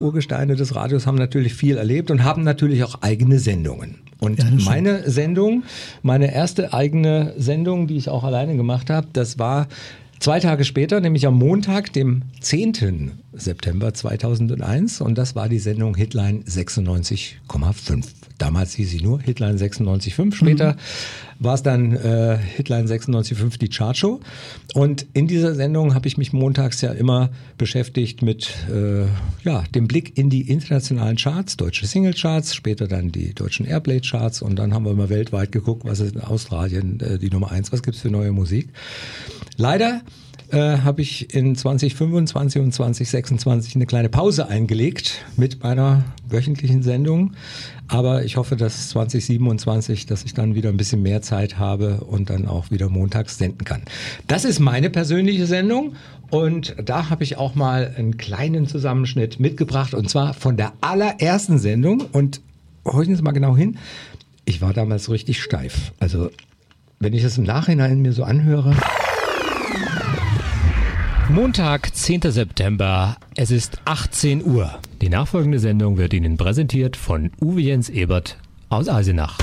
Urgesteine des Radios haben natürlich viel erlebt und haben natürlich auch eigene Sendungen. Und ja, meine erste eigene Sendung, die ich auch alleine gemacht habe, das war 2 Tage später, nämlich am Montag, dem 10. September 2001. Und das war die Sendung Hitline 96,5. Damals hieß sie nur Hitline 96,5. Später war es dann Hitline 96,5, die Chartshow. Und in dieser Sendung habe ich mich montags ja immer beschäftigt mit dem Blick in die internationalen Charts, deutsche Singlecharts, später dann die deutschen Airplay-Charts. Und dann haben wir mal weltweit geguckt, was ist in Australien die Nummer 1, was gibt's für neue Musik. Leider habe ich in 2025 und 2026 eine kleine Pause eingelegt mit meiner wöchentlichen Sendung. Aber ich hoffe, dass 2027, dass ich dann wieder ein bisschen mehr Zeit habe und dann auch wieder montags senden kann. Das ist meine persönliche Sendung und da habe ich auch mal einen kleinen Zusammenschnitt mitgebracht und zwar von der allerersten Sendung. Und horchen Sie mal genau hin, ich war damals so richtig steif. Also wenn ich das im Nachhinein mir so anhöre... Montag, 10. September, es ist 18 Uhr. Die nachfolgende Sendung wird Ihnen präsentiert von Uwe Jens Ebert aus Eisenach.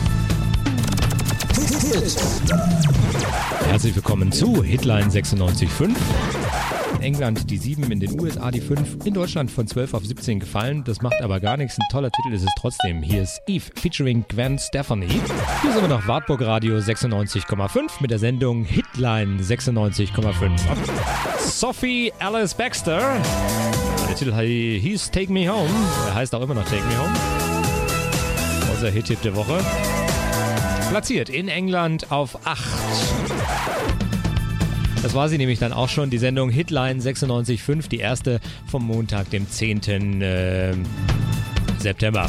Herzlich willkommen zu Hitline 96,5. In England die 7, in den USA die 5, in Deutschland von 12 auf 17 gefallen. Das macht aber gar nichts. Ein toller Titel ist es trotzdem. Hier ist Eve featuring Gwen Stefani. Hier sind wir noch Wartburg Radio 96,5 mit der Sendung Hitline 96,5. Sophie Alice Baxter. Der Titel hieß Take Me Home. Er heißt auch immer noch Take Me Home. Unser Hit-Tipp der Woche. Platziert in England auf 8. Das war sie nämlich dann auch schon, die Sendung Hitline 96,5, die erste vom Montag, dem 10. September.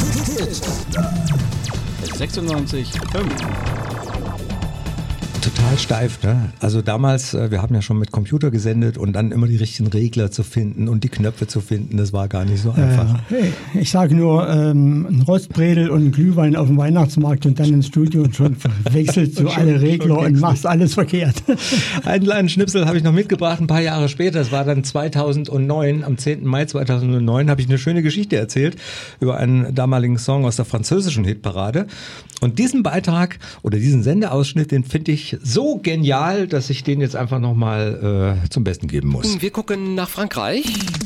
96,5. Total steif, ne? Also damals, wir haben ja schon mit Computer gesendet und dann immer die richtigen Regler zu finden und die Knöpfe zu finden, das war gar nicht so einfach. Ich sage nur, ein Rostbredel und ein Glühwein auf dem Weihnachtsmarkt und dann ins Studio und schon wechselst du alle Regler und machst alles verkehrt. Einen kleinen Schnipsel habe ich noch mitgebracht, ein paar Jahre später, das war dann 2009, am 10. Mai 2009, habe ich eine schöne Geschichte erzählt über einen damaligen Song aus der französischen Hitparade. Und diesen Beitrag oder diesen Sendeausschnitt, den finde ich so genial, dass ich den jetzt einfach nochmal zum Besten geben muss. Wir gucken nach Frankreich.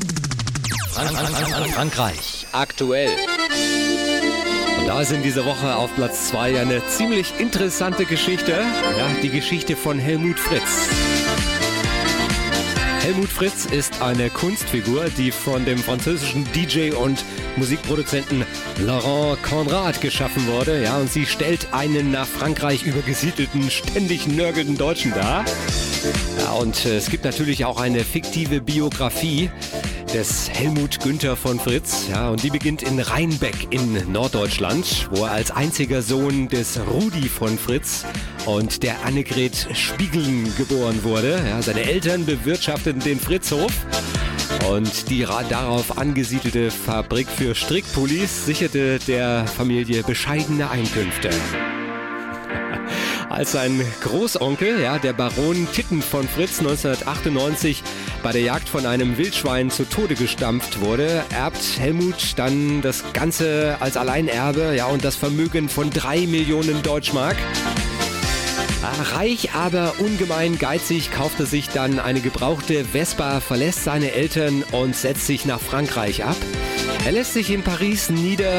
Frankreich, aktuell. Und da ist in dieser Woche auf Platz 2 eine ziemlich interessante Geschichte. Ja, die Geschichte von Helmut Fritz. Helmut Fritz ist eine Kunstfigur, die von dem französischen DJ und Musikproduzenten Laurent Conrad geschaffen wurde. Ja, und sie stellt einen nach Frankreich übergesiedelten, ständig nörgelnden Deutschen dar. Ja, und es gibt natürlich auch eine fiktive Biografie des Helmut Günther von Fritz. Ja, und die beginnt in Rheinbeck in Norddeutschland, wo er als einziger Sohn des Rudi von Fritz und der Annegret Spiegeln geboren wurde. Ja, seine Eltern bewirtschafteten den Fritzhof und die darauf angesiedelte Fabrik für Strickpullis sicherte der Familie bescheidene Einkünfte. Als sein Großonkel, ja, der Baron Titten von Fritz 1998 bei der Jagd von einem Wildschwein zu Tode gestampft wurde, erbt Helmut dann das Ganze als Alleinerbe, ja, und das Vermögen von 3 Millionen Deutschmark. Reich, aber ungemein geizig, kauft er sich dann eine gebrauchte Vespa, verlässt seine Eltern und setzt sich nach Frankreich ab. Er lässt sich in Paris nieder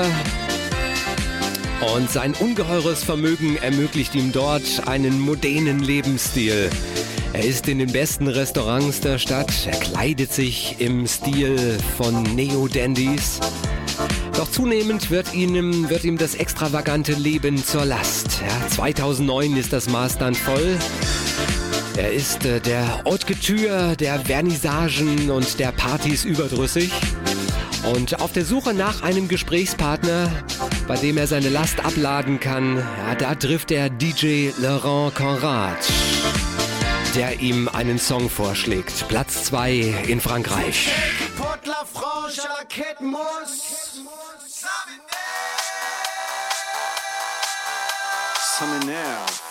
und sein ungeheures Vermögen ermöglicht ihm dort einen modernen Lebensstil. Er ist in den besten Restaurants der Stadt, er kleidet sich im Stil von Neo-Dandys. Doch zunehmend wird ihm das extravagante Leben zur Last. Ja, 2009 ist das Maß dann voll. Er ist der Haute Couture, der Vernissagen und der Partys überdrüssig. Und auf der Suche nach einem Gesprächspartner, bei dem er seine Last abladen kann, ja, da trifft er DJ Laurent Conrad, der ihm einen Song vorschlägt. Platz 2 in Frankreich. Ça m'énerve.